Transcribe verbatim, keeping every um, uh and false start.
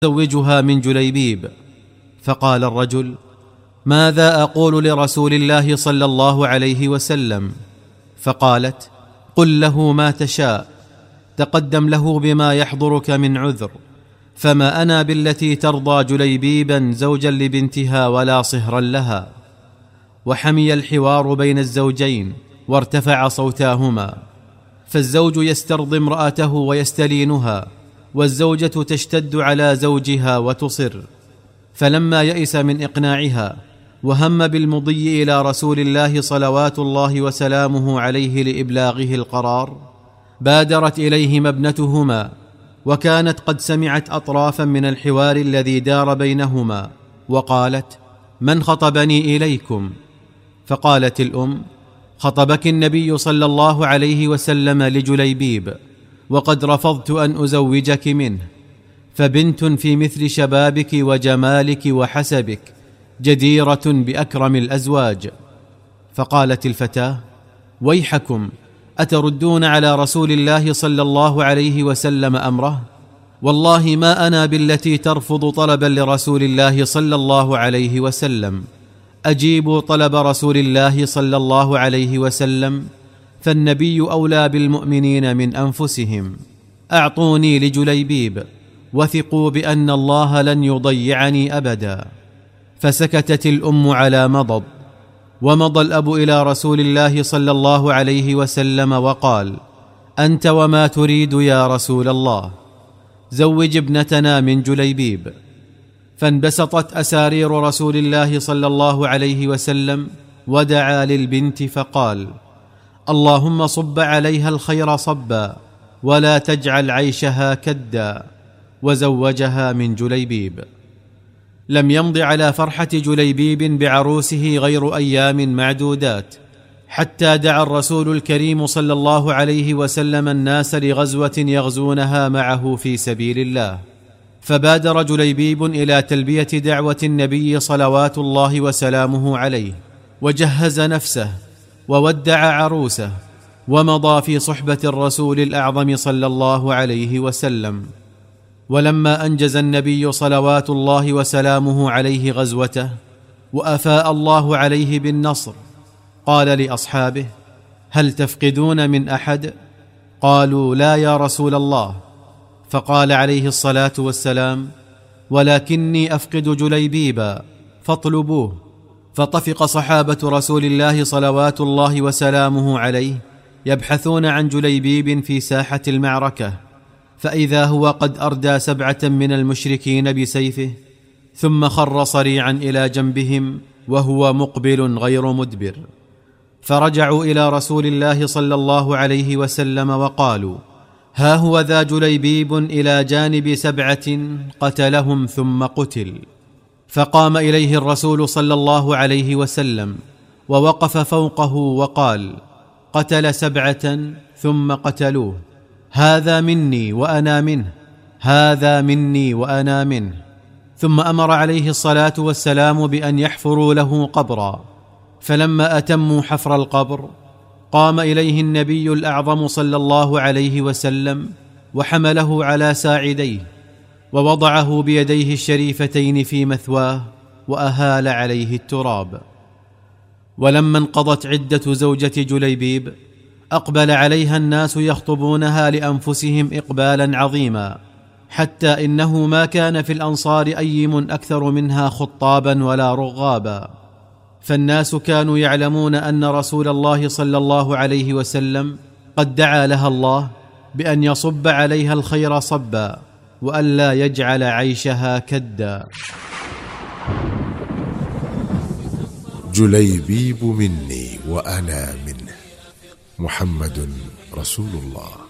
زوجها من جليبيب. فقال الرجل: ماذا أقول لرسول الله صلى الله عليه وسلم؟ فقالت: قل له ما تشاء، تقدم له بما يحضرك من عذر، فما أنا بالتي ترضى جليبيبا زوجا لبنتها ولا صهرا لها. وحمي الحوار بين الزوجين وارتفع صوتاهما، فالزوج يسترضي امرأته ويستلينها، والزوجة تشتد على زوجها وتصر. فلما يئس من إقناعها وهم بالمضي إلى رسول الله صلوات الله وسلامه عليه لإبلاغه القرار، بادرت إليهما ابنتهما، وكانت قد سمعت أطرافا من الحوار الذي دار بينهما، وقالت: من خطبني إليكم؟ فقالت الأم: خطبك النبي صلى الله عليه وسلم لجليبيب، وقد رفضت أن أزوجك منه، فبنت في مثل شبابك وجمالك وحسبك جديرة بأكرم الأزواج. فقالت الفتاة: ويحكم، أتردون على رسول الله صلى الله عليه وسلم أمره؟ والله ما أنا بالتي ترفض طلبا لرسول الله صلى الله عليه وسلم. أجيبوا طلب رسول الله صلى الله عليه وسلم، فالنبي أولى بالمؤمنين من أنفسهم. أعطوني لجليبيب، وثقوا بأن الله لن يضيعني أبدا. فسكتت الأم على مضض. ومضى الأب إلى رسول الله صلى الله عليه وسلم وقال: أنت وما تريد يا رسول الله؟ زوج ابنتنا من جليبيب. فانبسطت أسارير رسول الله صلى الله عليه وسلم، ودعا للبنت فقال: اللهم صب عليها الخير صبا، ولا تجعل عيشها كدا. وزوجها من جليبيب. لم يمض على فرحة جليبيب بعروسه غير أيام معدودات، حتى دعا الرسول الكريم صلى الله عليه وسلم الناس لغزوة يغزونها معه في سبيل الله. فبادر جليبيب إلى تلبية دعوة النبي صلوات الله وسلامه عليه، وجهز نفسه وودع عروسه، ومضى في صحبة الرسول الأعظم صلى الله عليه وسلم. ولما أنجز النبي صلوات الله وسلامه عليه غزوته، وأفاء الله عليه بالنصر، قال لأصحابه: هل تفقدون من أحد؟ قالوا: لا يا رسول الله. فقال عليه الصلاة والسلام: ولكني أفقد جليبيبا، فاطلبوه. فطفق صحابة رسول الله صلوات الله وسلامه عليه يبحثون عن جليبيب في ساحة المعركة، فإذا هو قد أردى سبعة من المشركين بسيفه، ثم خر صريعا إلى جنبهم وهو مقبل غير مدبر. فرجعوا إلى رسول الله صلى الله عليه وسلم وقالوا: ها هو ذا جليبيب إلى جانب سبعة قتلهم ثم قتل. فقام إليه الرسول صلى الله عليه وسلم ووقف فوقه وقال: قتل سبعة ثم قتلوه، هذا مني وأنا منه، هذا مني وأنا منه. ثم أمر عليه الصلاة والسلام بأن يحفروا له قبرا. فلما أتموا حفر القبر، قام إليه النبي الأعظم صلى الله عليه وسلم وحمله على ساعديه، ووضعه بيديه الشريفتين في مثواه، وأهال عليه التراب. ولما انقضت عدة زوجة جليبيب، أقبل عليها الناس يخطبونها لأنفسهم إقبالا عظيما، حتى إنه ما كان في الأنصار أيم أكثر منها خطابا ولا رغابا. فالناس كانوا يعلمون أن رسول الله صلى الله عليه وسلم قد دعا لها الله بأن يصب عليها الخير صبا، وألا يجعل عيشها كدا. جليبيب مني وأنا منه، محمد رسول الله.